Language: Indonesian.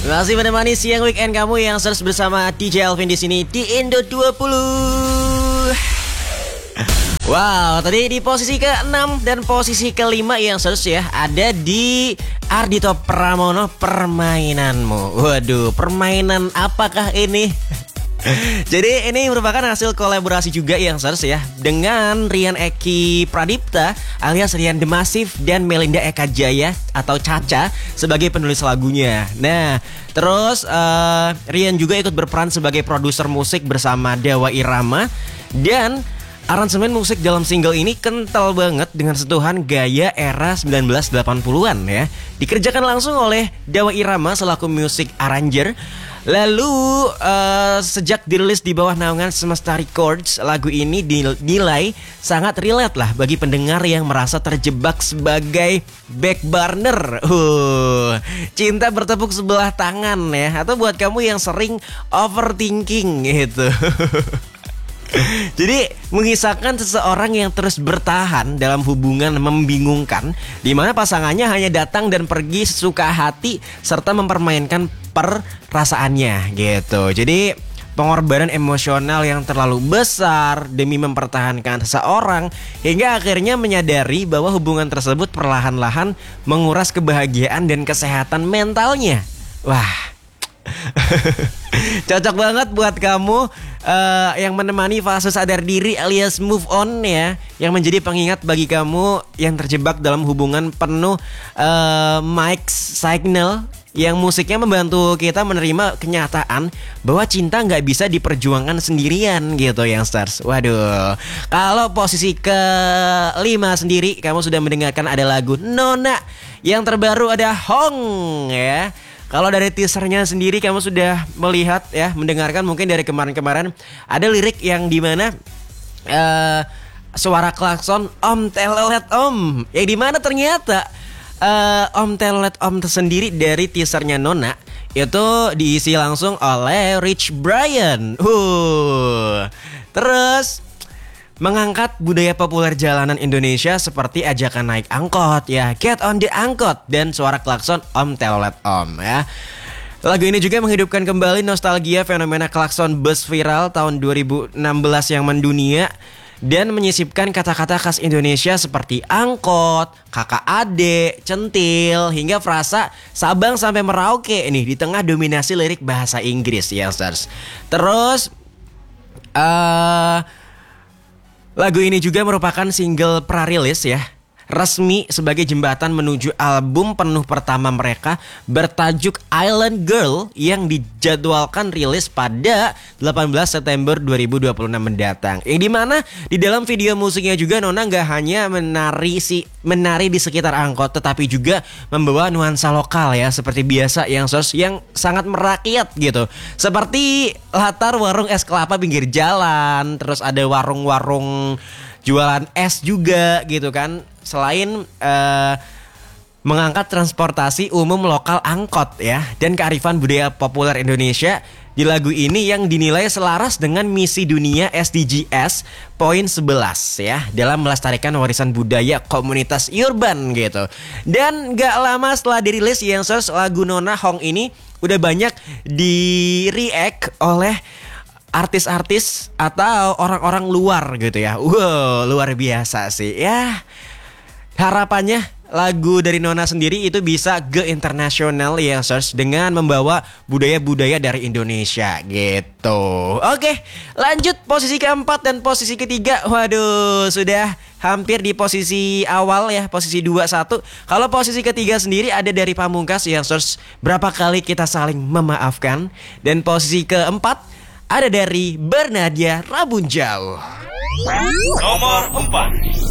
Masih menemani siang weekend kamu yang terus bersama DJ Alvin di sini di Indo 20. Wow, tadi di posisi ke-6 dan posisi ke-5 yang seharusnya ada di Ardhito Pramono, Permainanmu. Waduh, permainan apakah ini? Jadi ini merupakan hasil kolaborasi juga yang seharusnya dengan Rian Eki Pradipta alias Rian The Massive dan Melinda Eka Jaya atau Caca sebagai penulis lagunya. Nah, terus Rian juga ikut berperan sebagai produser musik bersama Dawa Irama. Dan aransemen musik dalam single ini kental banget dengan sentuhan gaya era 1980-an ya. Dikerjakan langsung oleh Dawa Irama selaku music arranger. Lalu sejak dirilis di bawah naungan Semesta Records, lagu ini dinilai sangat relate lah bagi pendengar yang merasa terjebak sebagai back burner. Cinta bertepuk sebelah tangan ya. Atau buat kamu yang sering overthinking gitu. Jadi mengisahkan seseorang yang terus bertahan dalam hubungan membingungkan, di mana pasangannya hanya datang dan pergi sesuka hati serta mempermainkan perasaannya gitu. Jadi pengorbanan emosional yang terlalu besar demi mempertahankan seseorang hingga akhirnya menyadari bahwa hubungan tersebut perlahan-lahan menguras kebahagiaan dan kesehatan mentalnya. Wah. Cocok banget buat kamu yang menemani fase sadar diri alias move on ya, yang menjadi pengingat bagi kamu yang terjebak dalam hubungan penuh mixed signal, yang musiknya membantu kita menerima kenyataan bahwa cinta nggak bisa diperjuangkan sendirian gitu yang stars. Waduh, kalau posisi ke-5 sendiri kamu sudah mendengarkan ada lagu Nona, yang terbaru ada Hong ya. Kalau dari teasernya sendiri kamu sudah melihat ya, mendengarkan mungkin dari kemarin-kemarin ada lirik yang dimana suara klakson Om telolet Om, yang dimana ternyata Om telolet Om tersendiri dari teasernya Nona itu diisi langsung oleh Rich Brian. Terus mengangkat budaya populer jalanan Indonesia seperti ajakan naik angkot ya, get on the angkot, dan suara klakson Om telolet Om ya. Lagu ini juga menghidupkan kembali nostalgia fenomena klakson bus viral tahun 2016 yang mendunia dan menyisipkan kata-kata khas Indonesia seperti angkot, kakak ade, centil, hingga frasa Sabang sampai Merauke nih di tengah dominasi lirik bahasa Inggris ya stars. Terus lagu ini juga merupakan single pra-rilis ya, resmi sebagai jembatan menuju album penuh pertama mereka bertajuk Island Girl yang dijadwalkan rilis pada 18 September 2026 mendatang. Yang dimana di dalam video musiknya juga Nona gak hanya menari di sekitar angkot, tetapi juga membawa nuansa lokal ya, seperti biasa yang sangat merakyat gitu. Seperti latar warung es kelapa pinggir jalan, terus ada warung-warung jualan es juga gitu kan. Selain mengangkat transportasi umum lokal angkot ya, dan kearifan budaya populer Indonesia di lagu ini yang dinilai selaras dengan misi dunia SDGs poin 11 ya, dalam melestarikan warisan budaya komunitas urban gitu. Dan gak lama setelah dirilis yang lagu Nona Hong ini udah banyak di-react oleh artis-artis atau orang-orang luar gitu ya. Wow, luar biasa sih ya. Harapannya lagu dari Nona sendiri itu bisa go internasional ya search, dengan membawa budaya-budaya dari Indonesia gitu. Oke, lanjut posisi keempat dan posisi ketiga. Waduh, sudah hampir di posisi awal ya, posisi 21. Kalau posisi ketiga sendiri ada dari Pamungkas yang search berapa kali kita saling memaafkan. Dan posisi keempat ada dari Bernadia Rabun Jauh. Nomor 4.